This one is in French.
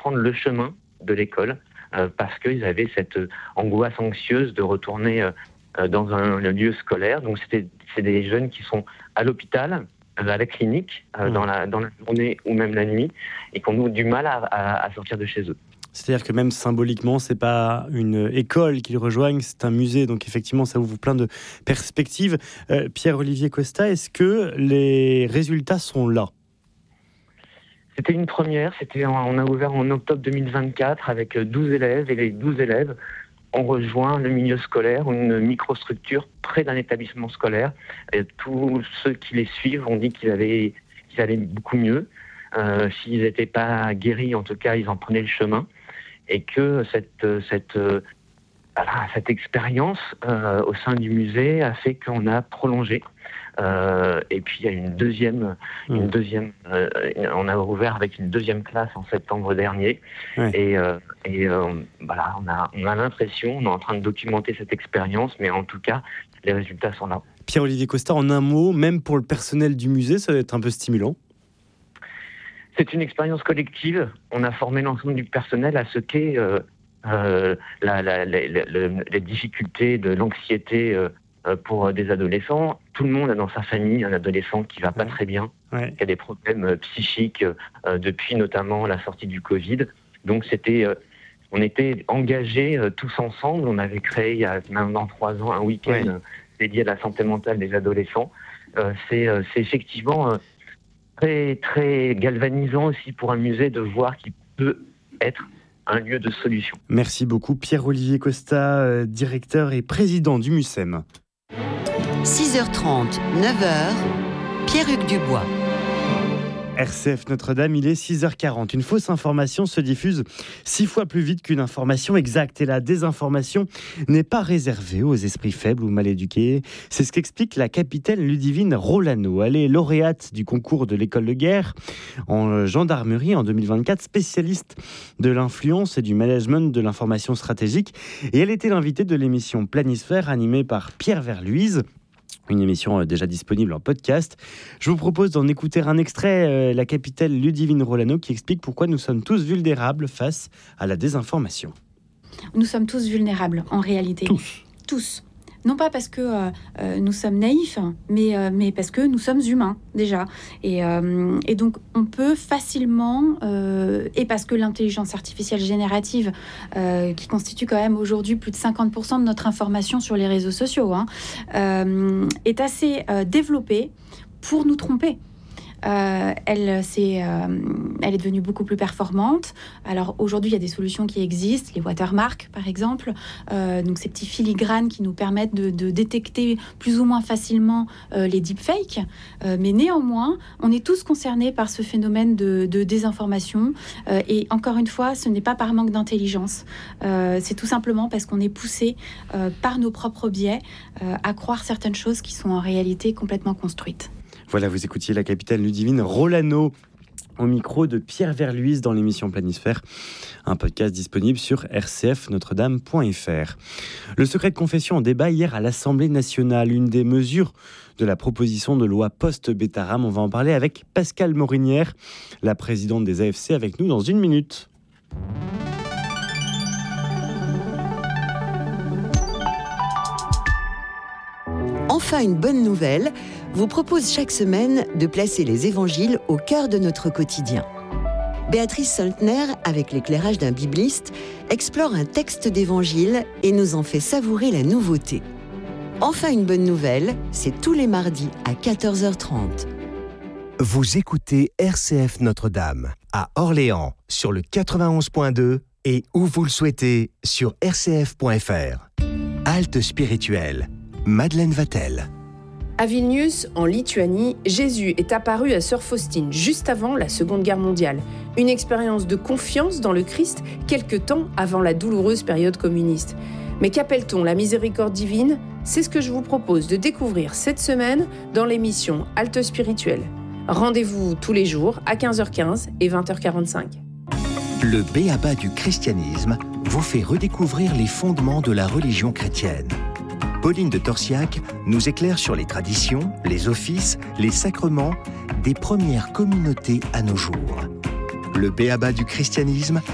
reprendre le chemin de l'école parce qu'ils avaient cette angoisse anxieuse de retourner dans un lieu scolaire. Donc c'est des jeunes qui sont à l'hôpital, à la clinique, dans la journée ou même la nuit, et qui ont du mal à sortir de chez eux. C'est-à-dire que même symboliquement, c'est pas une école qu'ils rejoignent, c'est un musée. Donc effectivement, ça ouvre plein de perspectives. Pierre-Olivier Costa, est-ce que les résultats sont là ? C'était une première. On a ouvert en octobre 2024 avec 12 élèves, et les 12 élèves ont rejoint le milieu scolaire, une microstructure près d'un établissement scolaire. Et tous ceux qui les suivent ont dit qu'ils allaient beaucoup mieux. S'ils n'étaient pas guéris, en tout cas, ils en prenaient le chemin. Et que cette expérience au sein du musée a fait qu'on a prolongé. Et puis il y a une deuxième, on a ouvert avec une deuxième classe en septembre dernier. Ouais. On a l'impression, on est en train de documenter cette expérience, mais en tout cas, les résultats sont là. Pierre-Olivier Costa, en un mot, même pour le personnel du musée, ça va être un peu stimulant. C'est une expérience collective. On a formé l'ensemble du personnel à ce qu'est les difficultés de l'anxiété pour des adolescents. Tout le monde a dans sa famille un adolescent qui va pas très bien, qui a des problèmes psychiques depuis notamment la sortie du Covid. Donc on était engagés tous ensemble. On avait créé il y a maintenant 3 ans un week-end dédié à la santé mentale des adolescents. C'est effectivement très, très galvanisant aussi pour un musée de voir qu'il peut être un lieu de solution. Merci beaucoup Pierre-Olivier Costa, directeur et président du MUCEM. 6h30, 9h, Pierre-Hugues Dubois. RCF Notre-Dame, il est 6h40. Une fausse information se diffuse 6 fois plus vite qu'une information exacte. Et la désinformation n'est pas réservée aux esprits faibles ou mal éduqués. C'est ce qu'explique la capitaine Ludivine Rolano. Elle est lauréate du concours de l'école de guerre en gendarmerie en 2024, spécialiste de l'influence et du management de l'information stratégique. Et elle était l'invitée de l'émission Planisphère animée par Pierre Verluise. Une émission déjà disponible en podcast. Je vous propose d'en écouter un extrait, la capitaine Ludivine Rolano qui explique pourquoi nous sommes tous vulnérables face à la désinformation. Nous sommes tous vulnérables, en réalité. Tous. Non pas parce que nous sommes naïfs, mais parce que nous sommes humains, déjà. Et donc, on peut facilement, et parce que l'intelligence artificielle générative, qui constitue quand même aujourd'hui plus de 50% de notre information sur les réseaux sociaux, est assez développée pour nous tromper. Elle est devenue beaucoup plus performante. Alors aujourd'hui, il y a des solutions qui existent, les watermarks par exemple, donc ces petits filigranes qui nous permettent de détecter plus ou moins facilement les deepfakes. Mais néanmoins, on est tous concernés par ce phénomène de désinformation. Et encore une fois, ce n'est pas par manque d'intelligence. C'est tout simplement parce qu'on est poussé par nos propres biais à croire certaines choses qui sont en réalité complètement construites. Voilà, vous écoutiez la capitaine Ludivine Rolano au micro de Pierre Verluise dans l'émission Planisphère, un podcast disponible sur rcfnotredame.fr. Le secret de confession en débat hier à l'Assemblée nationale, une des mesures de la proposition de loi post-Bétaram. On va en parler avec Pascale Morinière, la présidente des AFC, avec nous dans 1 minute. Enfin, une bonne nouvelle vous propose chaque semaine de placer les évangiles au cœur de notre quotidien. Béatrice Soltner, avec l'éclairage d'un bibliste, explore un texte d'évangile et nous en fait savourer la nouveauté. Enfin, une bonne nouvelle, c'est tous les mardis à 14h30. Vous écoutez RCF Notre-Dame à Orléans sur le 91.2 et où vous le souhaitez sur rcf.fr. Halte spirituelle, Madeleine Vatel. À Vilnius, en Lituanie, Jésus est apparu à Sœur Faustine juste avant la Seconde Guerre mondiale. Une expérience de confiance dans le Christ quelque temps avant la douloureuse période communiste. Mais qu'appelle-t-on la miséricorde divine ? C'est ce que je vous propose de découvrir cette semaine dans l'émission Halte spirituelle. Rendez-vous tous les jours à 15h15 et 20h45. Le b.a.-ba du christianisme vous fait redécouvrir les fondements de la religion chrétienne. Pauline de Torsiac nous éclaire sur les traditions, les offices, les sacrements des premières communautés à nos jours. Le b.a.-ba du christianisme